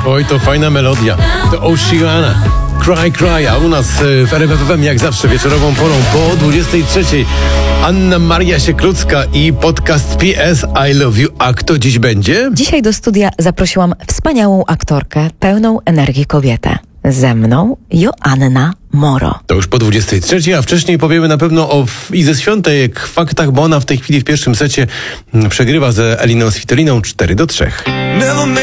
Oj, to fajna melodia. To Oceana. Cry, cry, a u nas w RMF FM jak zawsze wieczorową porą po 23. Anna Maria Sieklucka i podcast PS I Love You. A kto dziś będzie? Dzisiaj do studia zaprosiłam wspaniałą aktorkę, pełną energii kobietę. Ze mną Joanna Moro. To już po 23, a wcześniej powiemy na pewno o Ize Świątek faktach, bo ona w tej chwili w pierwszym secie przegrywa ze Eliną Svitoliną 4-3.